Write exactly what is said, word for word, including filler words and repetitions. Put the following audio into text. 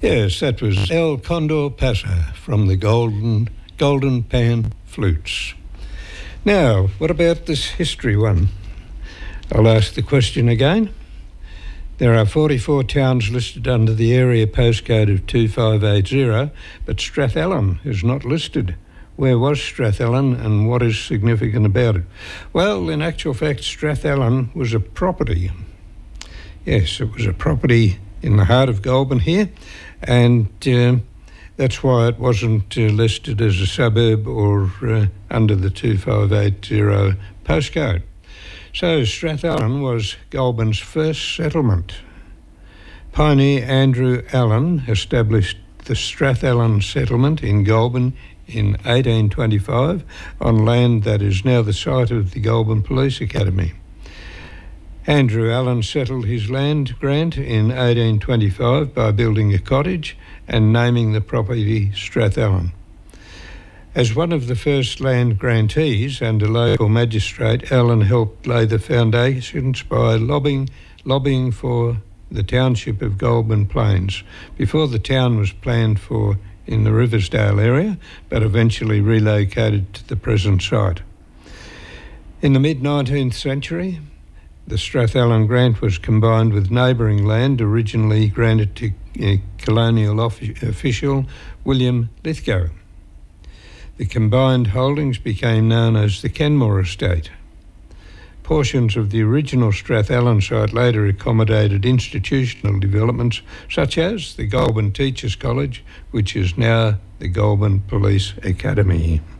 Yes, that was El Condor Pasa from the Golden, Golden Pan Flutes. Now, what about this history one? I'll ask the question again. There are forty-four towns listed under the area postcode of two five eight zero, but Strathallan is not listed. Where was Strathallan and what is significant about it? Well, in actual fact, Strathallan was a property. Yes, it was a property in the heart of Goulburn here, and uh, that's why it wasn't uh, listed as a suburb or uh, under the two five eight zero postcode. So Strathallan was Goulburn's first settlement. Pioneer Andrew Allen established the Strathallan settlement in Goulburn in eighteen twenty-five on land that is now the site of the Goulburn Police Academy. Andrew Allen settled his land grant in eighteen twenty-five by building a cottage and naming the property Strathallan. As one of the first land grantees and a local magistrate, Allen helped lay the foundations by lobbying, lobbying for the township of Goulburn Plains before the town was planned for in the Riversdale area, but eventually relocated to the present site. In the mid-nineteenth century, the Strathallan grant was combined with neighbouring land originally granted to uh, colonial official William Lithgow. The combined holdings became known as the Kenmore Estate. Portions of the original Strathallan site later accommodated institutional developments such as the Goulburn Teachers College, which is now the Goulburn Police Academy.